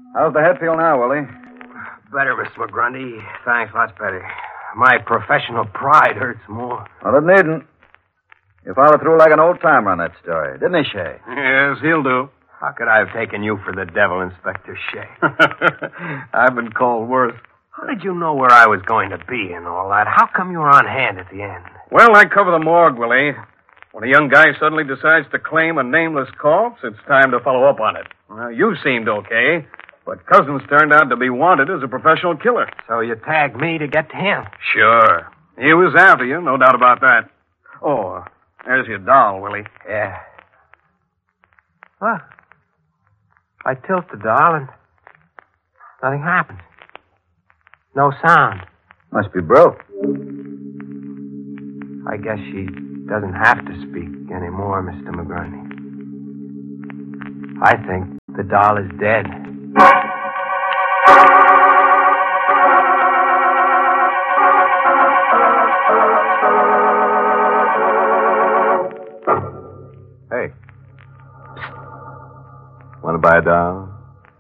How's the head feel now, Willie? Better, Mr. McGrundy. Thanks, lots better. My professional pride hurts more. Well, it needn't. You followed through like an old-timer on that story, didn't he, Shay? Yes, he'll do. How could I have taken you for the devil, Inspector Shea? I've been called worse. How did you know where I was going to be and all that? How come you were on hand at the end? Well, I cover the morgue, Willie. When a young guy suddenly decides to claim a nameless corpse, it's time to follow up on it. Well, you seemed okay, but Cousins turned out to be wanted as a professional killer. So you tagged me to get to him? Sure. He was after you, no doubt about that. Oh, there's your doll, Willie. Yeah. Well, I tilt the doll and nothing happens. No sound. Must be broke. I guess she doesn't have to speak anymore, Mr. McGrundy. I think the doll is dead. Hey. Want to buy a doll?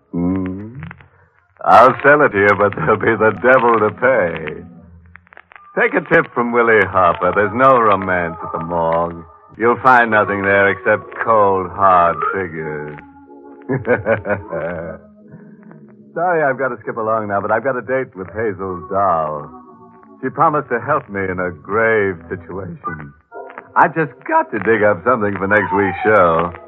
I'll sell it to you, but there'll be the devil to pay. Take a tip from Willie Harper. There's no romance at the morgue. You'll find nothing there except cold, hard figures. Sorry I've got to skip along now, but I've got a date with Hazel's doll. She promised to help me in a grave situation. I just got to dig up something for next week's show.